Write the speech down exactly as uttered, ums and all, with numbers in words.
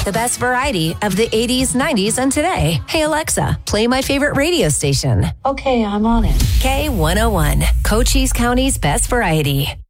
the best variety of the eighties, nineties, and today. Hey, Alexa, play my favorite radio station. Okay, I'm on it. K one oh one, Cochise County's best variety.